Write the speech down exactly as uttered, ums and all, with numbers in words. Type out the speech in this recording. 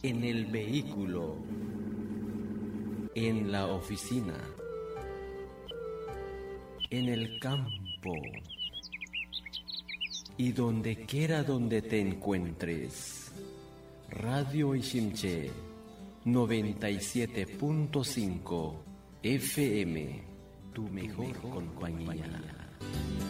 en el vehículo, en la oficina, en el campo y donde quiera donde te encuentres. Radio Ishimché noventa y siete punto cinco F M, tu mejor compañía.